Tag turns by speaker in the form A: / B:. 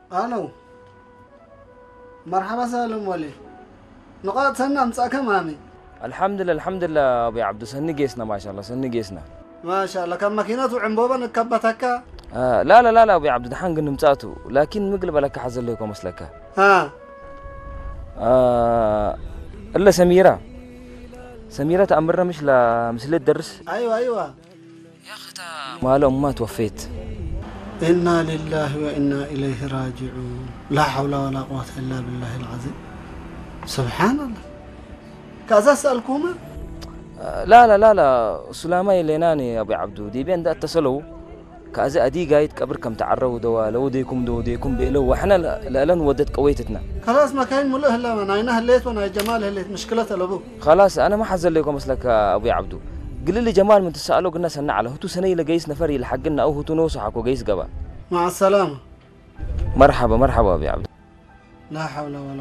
A: أنا مرحبا سالم ولي نقاط سنة أمساك مامي
B: الحمد لله أبي عبدو سني جيسنا ما شاء الله سني جيسنا
A: ما شاء الله كم ماكينة وعنبوبة نكبتك
B: لا أبي عبدو دحين قلنا متاتو لكن مقلب لك حزل لكم مسلكه
A: ها
B: إلا سميرة تأمرنا مش مثل الدرس
A: أيوة
B: يا أخي ما له ما توفيت
A: إنا لله وإنا إليه راجعون لا حول ولا قوة إلا بالله العظيم سبحان الله كذا أسألكم
B: لا سلامة ليناني أبي عبدو دي بين ده اتصلوا كذا أدي قايد كبر كم تعروا دوا لو ديكم بيلو وإحنا لأن ودت قويتنا
A: خلاص ما كان مله إلا من عينها الليت وانا جمال الليت مشكلة لأبوه
B: خلاص أنا ما حزل لكم مسلك أبي عبدو قل لي جمال من تسألوا قلنا سنة على هتو سنة لجيس نفري لحقنا أو هتو نوصحك وجيس جبا
A: مع السلامة
B: مرحبا أبي عبدو
A: لا حول ولا